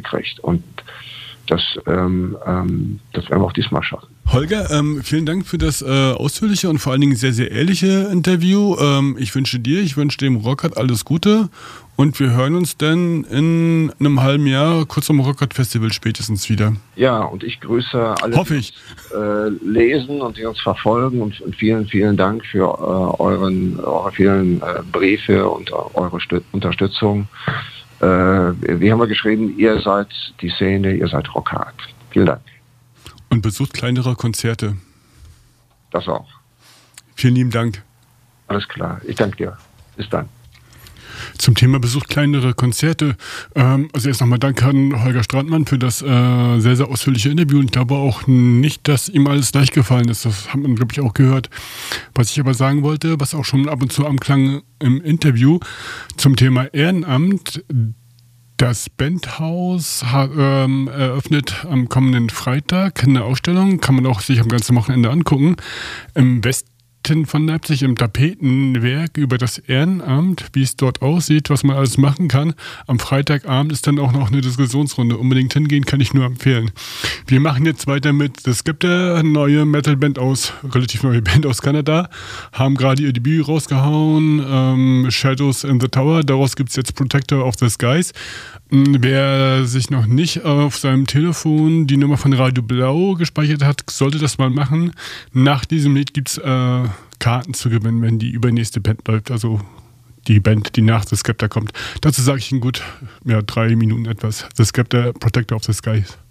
gekriegt. Und das werden wir auch diesmal schaffen. Holger, vielen Dank für das ausführliche und vor allen Dingen sehr, sehr ehrliche Interview. Ich wünsche dem Rockhard alles Gute und wir hören uns dann in einem halben Jahr kurz am Rockhard Festival spätestens wieder. Ja, und ich grüße alle, hoffe ich, die uns lesen und die uns verfolgen und vielen, vielen Dank für eure vielen Briefe und eure Unterstützung. Wie haben wir geschrieben, ihr seid die Szene, ihr seid Rockhard. Vielen Dank. Und besucht kleinere Konzerte. Das auch. Vielen lieben Dank. Alles klar, ich danke dir. Bis dann. Zum Thema besucht kleinere Konzerte. Also erst nochmal Dank an Holger Strandmann für das sehr, sehr ausführliche Interview. Und ich glaube auch nicht, dass ihm alles leicht gefallen ist. Das hat man, glaube ich, auch gehört. Was ich aber sagen wollte, was auch schon ab und zu anklang im Interview zum Thema Ehrenamt. Das Bandhaus eröffnet am kommenden Freitag eine Ausstellung, kann man auch sich am ganzen Wochenende angucken, im Westen von Leipzig, im Tapetenwerk über das Ehrenamt, wie es dort aussieht, was man alles machen kann. Am Freitagabend ist dann auch noch eine Diskussionsrunde. Unbedingt hingehen, kann ich nur empfehlen. Wir machen jetzt weiter mit The Skepta, eine neue Metal-Band relativ neue Band aus Kanada, haben gerade ihr Debüt rausgehauen, Shadows in the Tower, daraus gibt es jetzt Protector of the Skies. Wer sich noch nicht auf seinem Telefon die Nummer von Radio Blau gespeichert hat, sollte das mal machen. Nach diesem Lied gibt es Karten zu gewinnen, wenn die übernächste Band läuft, also die Band, die nach The Skepta kommt. Dazu sage ich in gut 3 Minuten etwas. The Skepta, Protector of the Skies.